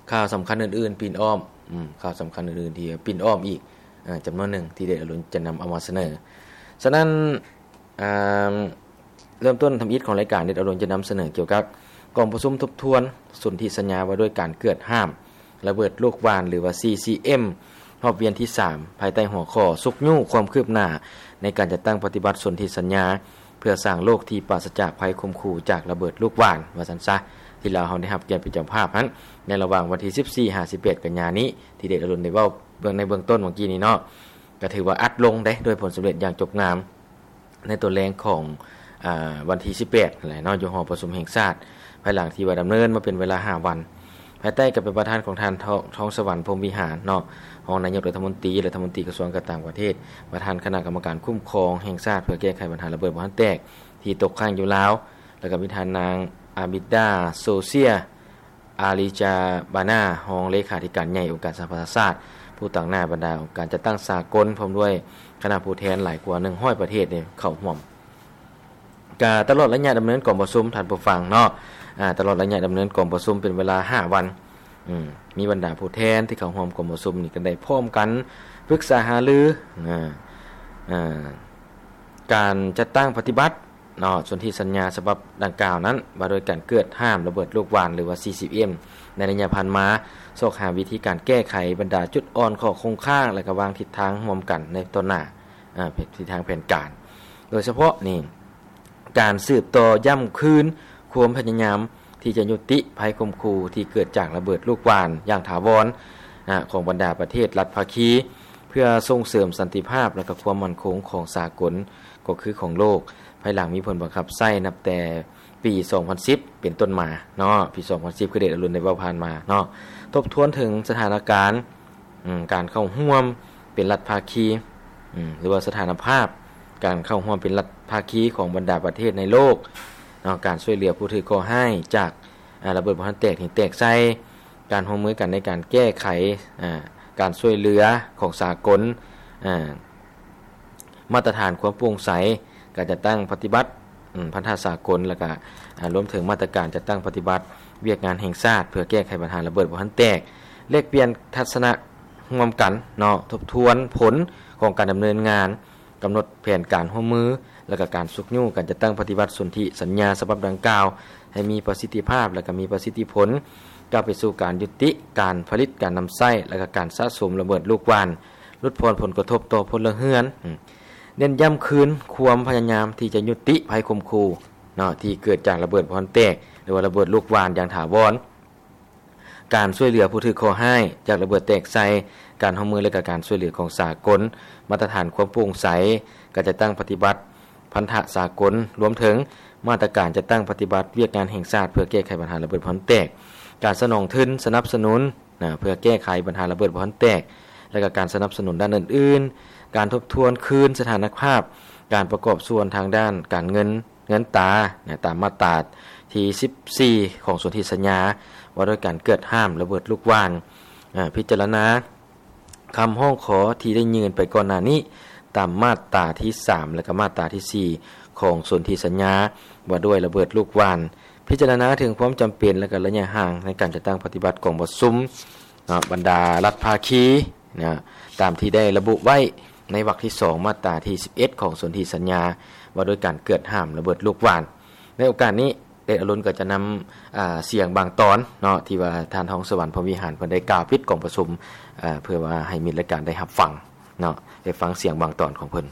ข่าวสำคัญอื่นๆปีนอ้อมข่าวสำคัญอื่นๆที่ปีนอ้อมอีกจำนวนหนึ่งที่เดชอรุณจะนำเอามาเสนอฉะนั้นเริ่มต้นทำอิฐของรายการเดชอรุณจะนำเสนอเกี่ยวกับกองประชุมทบทวนสนธิสัญญาว่าด้วยการเกิดห้ามระเบิดลูกวานหรือว่า CCM รอบเวียนที่3ภายใต้หัวข้อสุกยู่ความคืบหน้าในการจัดตั้งปฏิบัติสนธิสัญญาเพื่อสร้างโลกที่ปราศจากภัยคมขู่จากระเบิดลูกวานว่าซั่นซะที่เราได้รับเกียรติเป็นเจ้าภาพนั้นในระหว่างวันที่14-18กันยายนนี้ที่เดชอรุณได้เว้าเบื้องต้นเมื่อกี้นี้เนาะก็ถือว่าอัดลงได้ด้วยผลสำเร็จอย่างจบงามในตัวแรงของวันที่18นั่นแหละเนาะอยู่หอประชุมแห่งชาติภายหลังที่ว่าดำเนินมาเป็นเวลา5วันภายใต้กับเป็นประธานของท่านท้องสวรรค์พรหมวิหารเนาะรองนายกรัฐมนตรีกระทรวงการต่างประเทศประธานคณะกรรมการคุ้มครองแห่งชาติเพื่อแก้ไขปัญหาระเบิดบ่ทันแตกที่ตกค้างอยู่ลาวแล้วก็มีท่านนางอาบิดาโซเซียอาริจาบาน่ารองเลขาธิการใหญ่องค์การสหประชาชาติผู้ตั้งหน้าบรรดาองค์การจัดตั้งสากลพร้อมด้วยคณะผู้แทนหลายกว่า100ประเทศเนี่ยเข้าร่วมกตลอดระยะดำเนินกองประชุมท่านผู้ฟังเนาะตลอดระยะดำเนินกองประชุมเป็นเวลา5วันมีบรรดาผู้แทนที่เข้าร่วมกองประชุมนี่ก็ได้พร้อมกันปรึกษาหารือการจัดตั้งปฏิบัติเนาะส่วนที่สัญญาฉบับดังกล่าวนั้นว่าโดยการเกิดห้ามระเบิดลูกวานหรือว่า CCM ในระยะผ่านมาซอกหาวิธีการแก้ไขบรรดาจุดอ่อนข้อคงค้างและก็วางทิศทางร่วมกันในต้นหน้าทิศทางแผนการโดยเฉพาะนี่การสืบต่อย่ำคืนความพยายามที่จะยุติภัยคมขู่ที่เกิดจากระเบิดลูกวานอย่างถาวรของบรรดาประเทศรัฐภาคีเพื่อส่งเสริมสันติภาพและก็ความมั่นคงของสากลก็คือของโลกภายหลังมีผลบังคับใช้นับแต่ปี2010เป็นต้นมาเนาะปี2010คือเดชอรุณในว่าผ่านมาเนาะทบทวนถึงสถานการณ์การเข้าร่วมเป็นรัฐภาคีหรือว่าสถานภาพการเข้าร่วมเป็นรัฐภาคีของบรรดาประเทศในโลกเนาะการช่วยเหลือผู้ถือก่อให้จากระเบิดบ่ทันแตกที่แตกใส่การร่วมมือกันในการแก้ไขการช่วยเหลือของสากลมาตรฐานความโปร่งใสการจัดตั้งปฏิบัติพันธสากลแล้วก็รวมถึงมาตรการจัดตั้งปฏิบัติเวียกงานแห่งชาติเพื่อแก้ไขปัญหาระเบิดบ่ทันแตกแลกเปลี่ยนทัศนะร่วมกันเนาะทบทวนผลของการดำเนินงานกำหนดแผนการร่วมมือและก็การสุกยู่การจัดตั้งปฏิบัติสนธิสัญญาฉบับดังกล่าวให้มีประสิทธิภาพและก็มีประสิทธิผลก้าวไปสู่การยุติการผลิตการนำใช้และก็การสะสมระเบิดลูกวานลดผลกระทบต่อพลเรือนเน้นย้ำคืนความพยายามที่จะยุติภัยคมขู่เนาะที่เกิดจากระเบิดบ่ทันแตกหรือว่าระเบิดลูกวานอย่างถาวรการช่วยเหลือผู้ถือข้อให้จากระเบิดแตกใส่การร่วมมือและการช่วยเหลือของสากลมาตรฐานความโปร่งใสการจัดตั้งปฏิบัติพันธะสากลรวมถึงมาตรการจัดตั้งปฏิบัติเวียกงานแห่งชาติเพื่อแก้ไขปัญหาระเบิดบ่ทันแตกการสนองทุนสนับสนุนเพื่อแก้ไขปัญหาระเบิดบ่ทันแตกและก็การสนับสนุนด้านอื่นๆการทบทวนคืนสถานภาพการประกอบส่วนทางด้านการเงินตาตามมาตราที่14ของสนธิสัญญาว่าด้วยการเกิดห้ามระเบิดลูกวานพิจารณาคำห้องขอที่ได้ยื่นไปก่อนหน้านี้ตามมาตราที่3และก็มาตราที่4ของสนธิสัญญาว่าด้วยระเบิดลูกวานพิจารณาถึงความจำเป็นและก็ระยะห่างในการจัดตั้งปฏิบัติกองประชุมบรรดารัฐภาคีตามที่ได้ระบุไว้ในวรรคที่2มาตราที่11ของสนธิสัญญาว่าด้วยการเกิดห้ามระเบิดลูกวานในโอกาสนี้เดชอรุณก็จะนำเสียงบางตอนเนาะที่ว่าทานท้องสวรรค์พรหมวิหารเพิ่นได้กล่าวปิดกองประชุมเพื่อว่าให้มิตรรายการได้รับฟังเนาะได้ฟังเสียงบางตอนของเพิ่น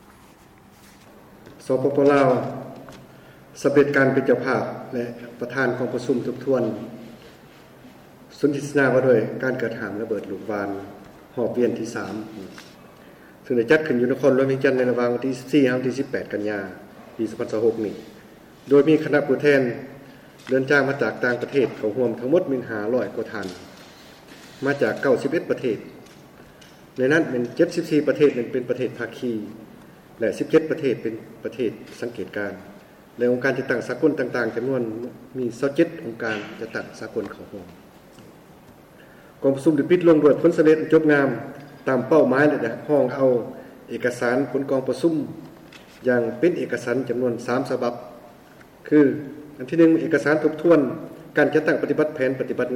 สปป.ลาวสำเร็จการเป็นเจ้าภาพและประธานกองประชุมทบทวนสนธิสัญญาว่าด้วยการเกิดห้ามระเบิดลูกวานหอบเวียนที่3ซึ่งได้จัดขึ้นอยู่นครหลวงเวียงจันทน์ในระหว่างวันที่14ถึงวันที่18กันยายนปี2026นี้โดยมีคณะผู้แทนเดินทางมาจากต่างประเทศเข้าร่วมทั้งหมด1,500กว่าท่านมาจาก91ประเทศในนั้นเป็น74ประเทศเป็นประเทศภาคีและ17ประเทศเป็นประเทศสังเกตการณ์และองค์การจัดตั้งสากลต่างๆจำนวนมี27องค์การจัดตั้งสากลเข้าร่วมกองประชุมได้ปิดลงด้วยผลสำเร็จจบงามตามเป้าหมายและห้องเอาเอกสารผลกองประชุมอย่างเป็นเอกสารจำนวน3ฉบับคืออันที่1เอกสารทบทวนการจัดตั้งปฏิบัติแผนปฏิบัติ